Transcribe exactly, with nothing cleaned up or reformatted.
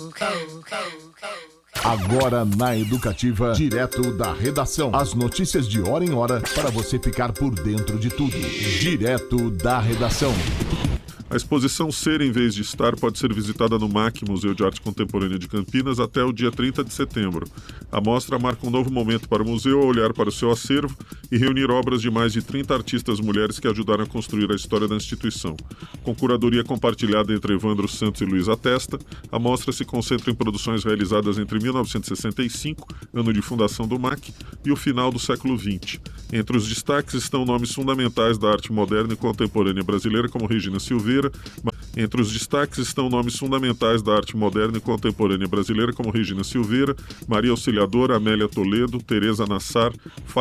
Agora na Educativa, direto da redação. As notícias de hora em hora para você ficar por dentro de tudo. Direto da redação. A exposição Ser em Vez de Estar pode ser visitada no M A C, Museu de Arte Contemporânea de Campinas, até o dia trinta de setembro. A mostra marca um novo momento para o museu ao olhar para o seu acervo e reunir obras de mais de trinta artistas mulheres que ajudaram a construir a história da instituição. Com curadoria compartilhada entre Evandro Santos e Luísa Testa, a mostra se concentra em produções realizadas entre mil novecentos e sessenta e cinco, ano de fundação do M A C, e o final do século vinte. Entre os destaques estão nomes fundamentais da arte moderna e contemporânea brasileira, como Regina Silveira. Entre os destaques estão nomes fundamentais da arte moderna e contemporânea brasileira, como Regina Silveira, Maria Auxiliadora, Amélia Toledo, Teresa Nassar,